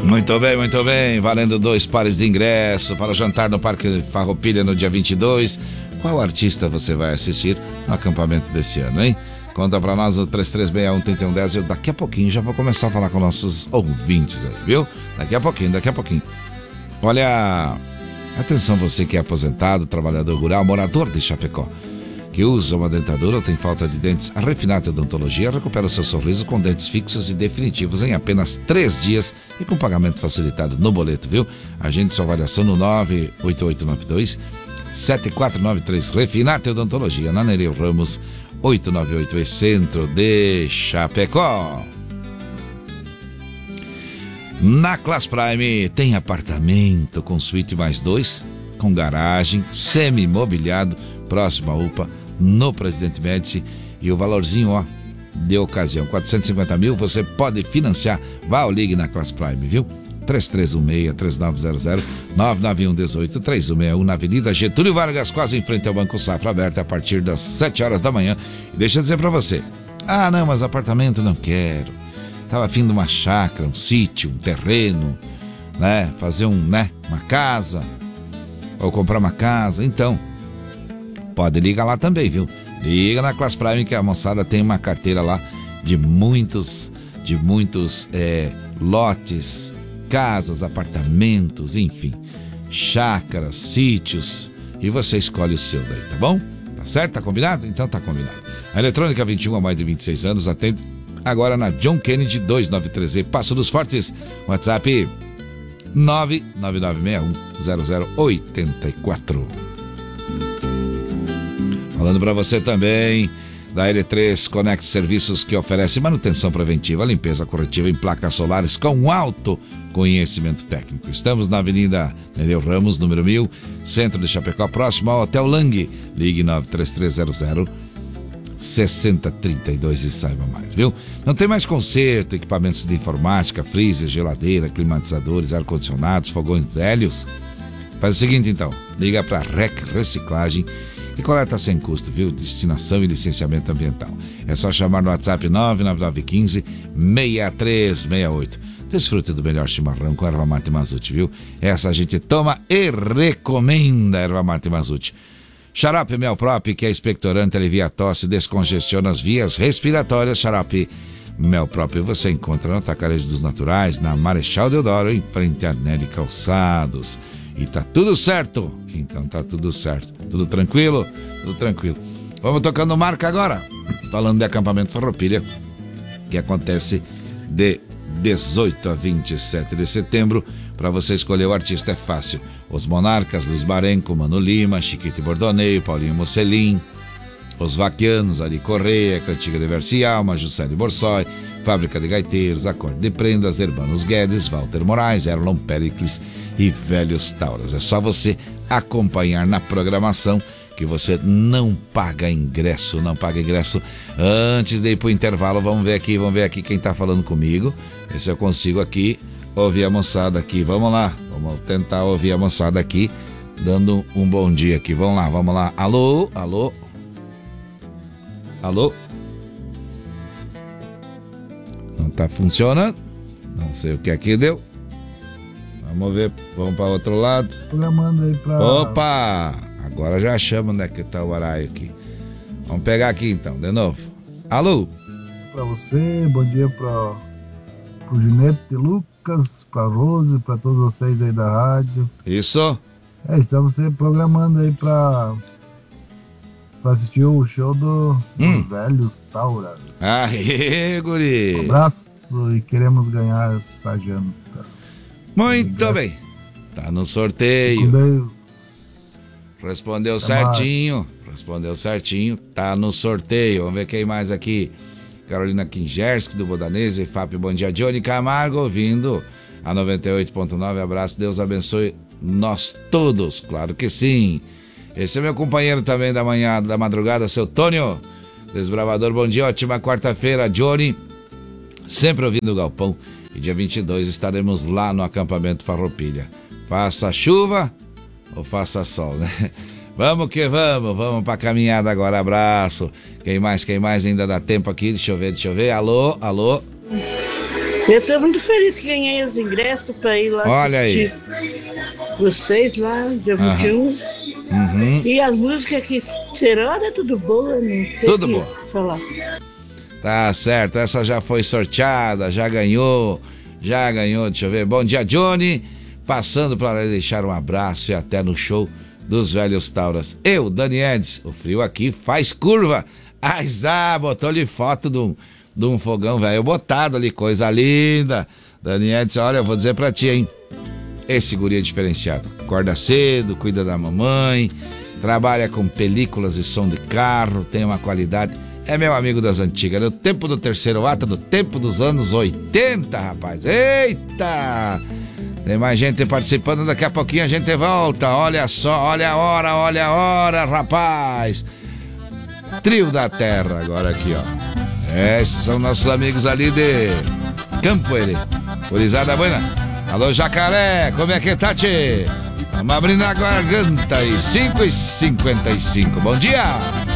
Muito bem, valendo 2 pares de ingresso para o jantar no Parque Farroupilha no dia 22. Qual artista você vai assistir no acampamento desse ano, hein? Conta pra nós no 3361-3110. Eu daqui a pouquinho já vou começar a falar com nossos ouvintes aí, viu? Daqui a pouquinho. Olha, atenção você que é aposentado, trabalhador rural, morador de Chapecó, que usa uma dentadura ou tem falta de dentes. A Refinato Odontologia recupera o seu sorriso com dentes fixos e definitivos em apenas 3 dias e com pagamento facilitado no boleto, viu? Agende sua avaliação no 98892-7493. Refinato Odontologia, na Nereu Ramos 898, centro de Chapecó. Na Class Prime tem apartamento com suíte mais 2, com garagem, semi-imobiliado, próximo à UPA, no Presidente Médici, e o valorzinho, ó, de ocasião, 450 mil, você pode financiar. Vá ou ligue na Class Prime, viu? 3316-3900, 99118-3161, na Avenida Getúlio Vargas, quase em frente ao Banco Safra, aberta a partir das 7 horas da manhã. E deixa eu dizer pra você, não, mas apartamento não quero, tava afim de uma chácara, um sítio, um terreno, né, fazer uma casa, ou comprar uma casa. Então, pode ligar lá também, viu? Liga na Class Prime que a moçada tem uma carteira lá de muitos lotes, casas, apartamentos, enfim, chácaras, sítios, e você escolhe o seu daí, tá bom? Tá certo? Tá combinado? Então tá combinado. A Eletrônica 21 há mais de 26 anos atende agora na John Kennedy 293E, Passo dos Fortes, WhatsApp 999610084. Falando para você também da L3 Connect Serviços, que oferece manutenção preventiva, limpeza corretiva em placas solares com alto conhecimento técnico. Estamos na Avenida Nereu Ramos, número 1000, centro de Chapecó, próximo ao Hotel Lang. Ligue 93300-6032 e saiba mais, viu? Não tem mais conserto, equipamentos de informática, freezer, geladeira, climatizadores, ar-condicionados, fogões velhos? Faz o seguinte então, liga para REC Reciclagem e coleta sem custo, viu? Destinação e licenciamento ambiental. É só chamar no WhatsApp 99915-6368. Desfrute do melhor chimarrão com erva mate Mazute, viu? Essa a gente toma e recomenda, erva mate Mazute. Xarope Mel Prop, que é expectorante, alivia a tosse, descongestiona as vias respiratórias. Xarope Mel Prop você encontra no Atacarejo dos Naturais, na Marechal Deodoro, em frente a Nelly Calçados. E tá tudo certo. Então tá tudo certo. Tudo tranquilo? Tudo tranquilo. Vamos tocando marca agora. Falando de acampamento Farroupilha, que acontece de 18 a 27 de setembro. Para você escolher o artista é fácil. Os Monarcas, Luiz Marenco, Mano Lima, Chiquete Bordoneio, Paulinho Mocelin, Os Vaquianos, Ari Correia, Cantiga de Vercialma, Juscelio Borsoi, Fábrica de Gaiteiros, Acorde de Prendas, Hermanos Guedes, Walter Moraes, Erlon Pericles e Velhos Tauras. É só você acompanhar na programação que você não paga ingresso, Antes de ir pro intervalo, vamos ver aqui quem tá falando comigo, ver se eu consigo aqui ouvir a moçada aqui. Vamos lá, vamos tentar ouvir a moçada aqui, dando um bom dia aqui. Vamos lá. Alô? Não tá funcionando, não sei o que aqui deu. Vamos ver, vamos para outro lado. Programando aí pra... Opa! Agora já chama onde é que tá o horário aqui. Vamos pegar aqui então, de novo. Alô? Pra você, bom dia pro Ginete de Lucas, pra Rose, pra todos vocês aí da rádio. Isso? Estamos programando aí pra assistir o show dos Velhos Tauras. Aê, guri! Um abraço e queremos ganhar essa janta. Muito bem. Tá no sorteio. Respondeu certinho. Tá no sorteio. Vamos ver quem mais aqui. Carolina Kingerski, do Bodanese. FAP, bom dia. Johnny Camargo, ouvindo a 98.9. Abraço, Deus abençoe nós todos. Claro que sim. Esse é meu companheiro também da manhã, da madrugada, seu Tônio Desbravador, bom dia, ótima quarta-feira, Johnny, sempre ouvindo o Galpão, e dia 22 estaremos lá no acampamento Farroupilha, faça chuva ou faça sol, né? Vamos que vamos pra caminhada agora, abraço. Quem mais, ainda dá tempo aqui, deixa eu ver, alô? Eu tô muito feliz que ganhei os ingressos pra ir lá Olha assistir vocês lá, dia 21. E as músicas que serão é tudo boa, não tem Tudo que bom. falar. Tá certo, essa já foi sorteada, já ganhou, deixa eu ver. Bom dia, Johnny, passando para deixar um abraço e até no show dos velhos Tauras. Eu, Dani Eds, o frio aqui faz curva. Botou-lhe foto de um fogão velho botado ali, coisa linda. Dani Eds, olha, eu vou dizer pra ti, hein, esse guri é diferenciado, acorda cedo, cuida da mamãe, trabalha com películas e som de carro, tem uma qualidade... É meu amigo das antigas, do tempo do terceiro ato, do tempo dos anos 80, rapaz. Eita! Tem mais gente participando, daqui a pouquinho a gente volta. Olha só, olha a hora, rapaz. Trio da Terra, agora aqui, ó. Esses são nossos amigos ali de Campo Ele. Gurizada buena. Alô, Jacaré, como é que tá, tchê? Vamos abrindo a garganta aí, 5h55. Bom dia!